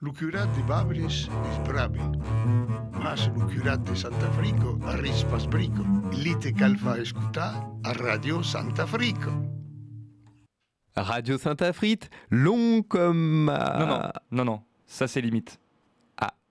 Lo curat de Babres és brave, mas lo curat de Santa Frico arrispas brico. Li te cal fa escutar a Radio Santa Frico. Radio Saint-Afrite, long comme... Non, ça c'est limite. Ah,